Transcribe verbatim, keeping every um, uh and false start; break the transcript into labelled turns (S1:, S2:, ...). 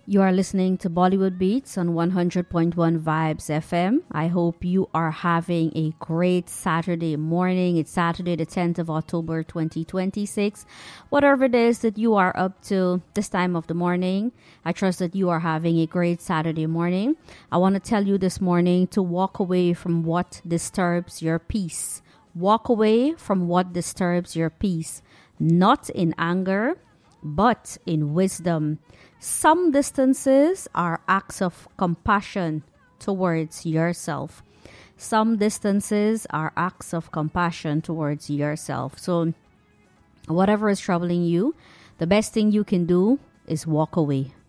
S1: You are listening to Bollywood Beats on one hundred point one Vibes F M. I hope you are having a great Saturday morning. It's Saturday, the tenth of October, twenty twenty-six. Whatever it is that you are up to this time of the morning, I trust that you are having a great Saturday morning. I want to tell you this morning to walk away from what disturbs your peace. Walk away from what disturbs your peace, not in anger, but in wisdom. Some distances are acts of compassion towards yourself. Some distances are acts of compassion towards yourself. So, whatever is troubling you, the best thing you can do is walk away.